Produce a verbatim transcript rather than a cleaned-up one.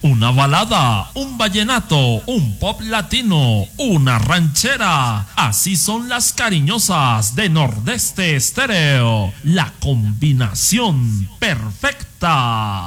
una balada, un vallenato, un pop latino, una ranchera. Así son las cariñosas de Nordeste Estéreo. La combinación perfecta.